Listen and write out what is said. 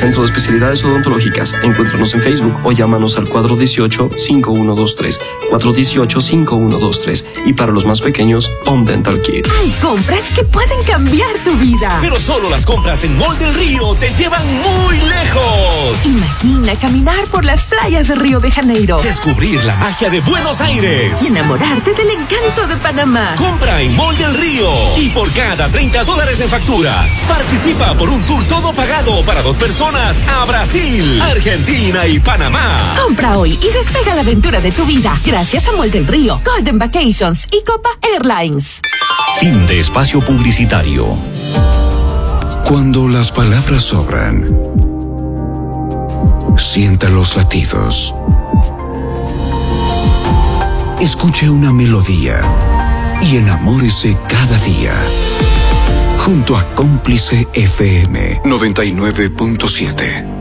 Centro de Especialidades Odontológicas. Encuéntranos en Facebook o llámanos al 418-5123, 418-5123. Y para los más pequeños, Home Dental Kit. Hay compras que pueden cambiar tu vida. Pero solo las compras en Mall del Río te llevan muy lejos. Imagina caminar por las playas de Río de Janeiro. Descubrir la magia de Buenos Aires. Y enamorarte del encanto de Panamá. Compra en Mall del Río. Y por cada $30 en facturas, participa por un tour todo pagado para 2 personas a Brasil, Argentina y Panamá. Compra hoy y despega la aventura de tu vida. Gracias a Mall del Río, Golden Vacations y Copa Airlines. Fin de espacio publicitario. Cuando las palabras sobran, sienta los latidos. Escuche una melodía y enamórese cada día. Junto a Cómplice FM 99.7.